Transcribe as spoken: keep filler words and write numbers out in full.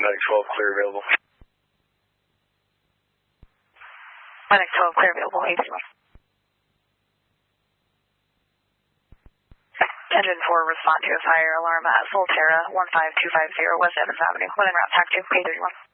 Medic twelve, clear available. Medic twelve, clear available, eight zero. Engine four, respond to a fire alarm at Solterra, one five two five zero West Evans Avenue, within route, tac two, K thirty-one.